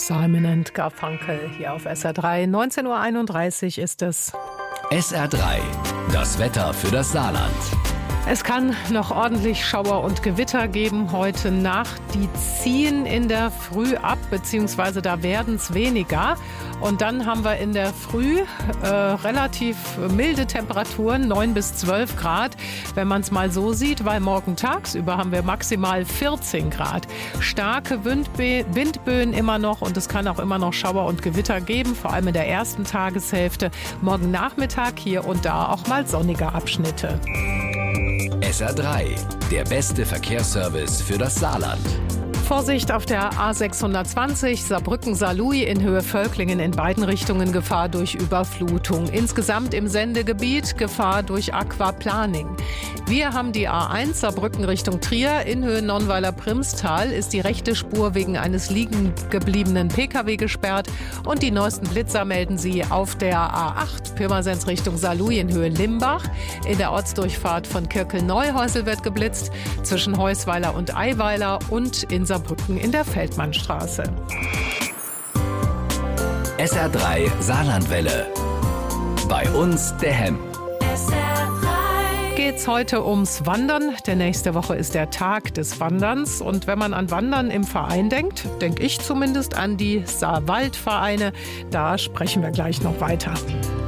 Simon and Garfunkel hier auf SR3. 19:31 Uhr ist es. SR3, das Wetter für das Saarland. Es kann noch ordentlich Schauer und Gewitter geben heute Nacht. Die ziehen in der Früh ab, beziehungsweise da werden es weniger. Und dann haben wir in der Früh relativ milde Temperaturen, 9 bis 12 Grad, wenn man es mal so sieht, weil morgen tagsüber haben wir maximal 14 Grad. Starke Windböen immer noch und es kann auch immer noch Schauer und Gewitter geben, vor allem in der ersten Tageshälfte. Morgen Nachmittag hier und da auch mal sonnige Abschnitte. SR3, der beste Verkehrsservice für das Saarland. Vorsicht auf der A620 Saarbrücken-Saarlouis in Höhe Völklingen, in beiden Richtungen Gefahr durch Überflutung. Insgesamt im Sendegebiet Gefahr durch Aquaplaning. Wir haben die A1 Saarbrücken Richtung Trier in Höhe Nonnweiler-Primstal ist die rechte Spur wegen eines liegen gebliebenen Pkw gesperrt und die neuesten Blitzer melden sie auf der A8 Pirmasens Richtung Saarlouis in Höhe Limbach. In der Ortsdurchfahrt von Kirkel-Neuhäusel wird geblitzt zwischen Heusweiler und Eiweiler und in Saarbrücken in der Feldmannstraße. SR3 Saarlandwelle. Bei uns der Hemm. Geht's heute ums Wandern, denn nächste Woche ist der Tag des Wanderns. Und wenn man an Wandern im Verein denkt, denke ich zumindest an die Saarwaldvereine. Da sprechen wir gleich noch weiter.